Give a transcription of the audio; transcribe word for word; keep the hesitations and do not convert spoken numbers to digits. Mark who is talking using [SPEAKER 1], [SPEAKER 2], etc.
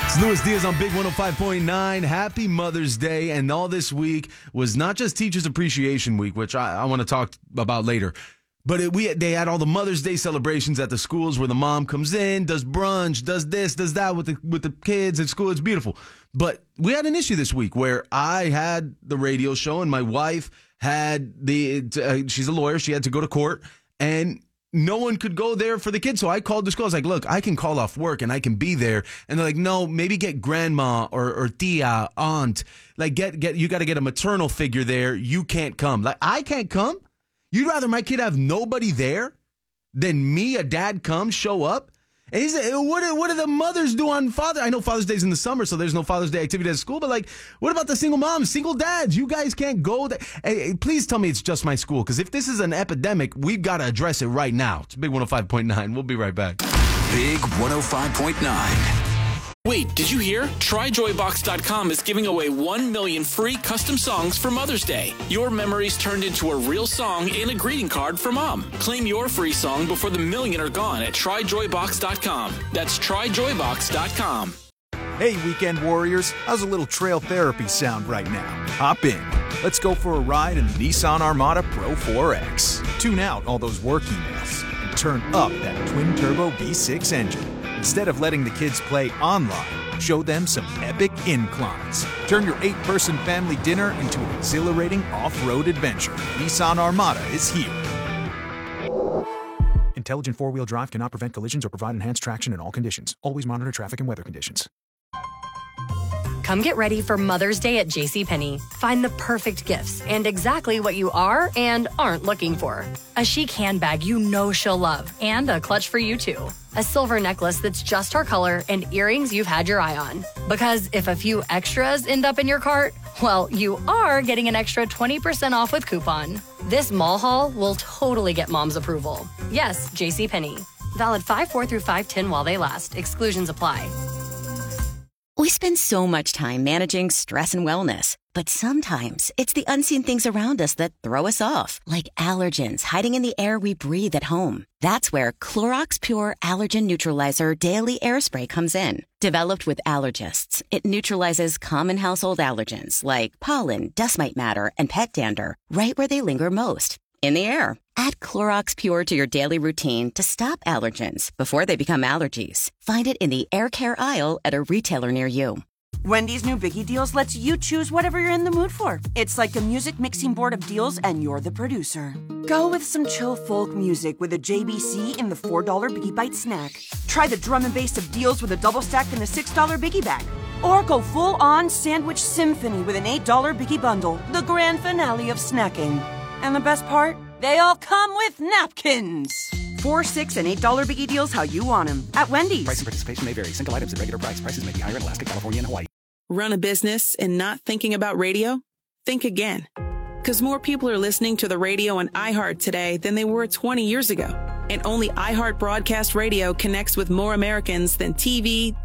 [SPEAKER 1] It's Luis Diaz on Big one oh five point nine. Happy Mother's Day. And all this week was not just Teachers Appreciation Week, which I, I want to talk about later. But it, we they had all the Mother's Day celebrations at the schools where the mom comes in, does brunch, does this, does that with the with the kids at school. It's beautiful. But we had an issue this week where I had the radio show and my wife had the, uh, she's a lawyer, she had to go to court, and no one could go there for the kids. So I called the school. I was like, look, I can call off work and I can be there. And they're like, no, maybe get grandma or, or tia, aunt. Like, get, get, you got to get a maternal figure there. You can't come. Like, I can't come? You'd rather my kid have nobody there than me, a dad, come, show up? And he's like, what do, what do the mothers do on Father? I know Father's Day's in the summer, so there's no Father's Day activity at school. But like, what about the single moms, single dads? You guys can't go there. Hey, please tell me it's just my school, because if this is an epidemic, we've got to address it right now. It's Big one oh five point nine. We'll be right back.
[SPEAKER 2] Big one oh five point nine. Wait, did you hear? Try Joy Box dot com is giving away one million free custom songs for Mother's Day. Your memories turned into a real song and a greeting card for mom. Claim your free song before the million are gone at Try Joy Box dot com. That's Try Joy Box dot com.
[SPEAKER 3] Hey, weekend warriors, how's a little trail therapy sound right now? Hop in. Let's go for a ride in the Nissan Armada Pro four X. Tune out all those work emails and turn up that twin-turbo V six engine. Instead of letting the kids play online, show them some epic inclines. Turn your eight-person family dinner into an exhilarating off-road adventure. Nissan Armada is here. Intelligent four-wheel drive cannot prevent collisions or provide enhanced traction in all conditions. Always monitor traffic and weather conditions.
[SPEAKER 4] Come get ready for Mother's Day at JCPenney. Find the perfect gifts and exactly what you are and aren't looking for. A chic handbag you know she'll love, and a clutch for you too. A silver necklace that's just her color, and earrings you've had your eye on. Because if a few extras end up in your cart, well, you are getting an extra twenty percent off with coupon. This mall haul will totally get mom's approval. Yes, JCPenney. Valid five four through five ten while they last. Exclusions apply.
[SPEAKER 5] We spend so much time managing stress and wellness, but sometimes it's the unseen things around us that throw us off, like allergens hiding in the air we breathe at home. That's where Clorox Pure Allergen Neutralizer Daily Air Spray comes in. Developed with allergists, it neutralizes common household allergens like pollen, dust mite matter, and pet dander right where they linger most, in the air. Add Clorox Pure to your daily routine to stop allergens before they become allergies. Find it in the air care aisle at a retailer near you.
[SPEAKER 6] Wendy's new Biggie Deals lets you choose whatever you're in the mood for. It's like a music mixing board of deals, and you're the producer. Go with some chill folk music with a J B C in the four dollar Biggie Bite snack. Try the drum and bass of deals with a double stack in the six dollar Biggie Bag. Or go full-on sandwich symphony with an eight dollar Biggie Bundle, the grand finale of snacking. And the best part? They all come with napkins. Four, six, and eight dollar Biggie Deals how you want them at Wendy's.
[SPEAKER 7] Price and participation may vary. Single items at regular price. Prices may be higher in Alaska, California, and Hawaii.
[SPEAKER 8] Run a business and not thinking about radio? Think again. Because more people are listening to the radio on iHeart today than they were twenty years ago. And only iHeart Broadcast Radio connects with more Americans than T V,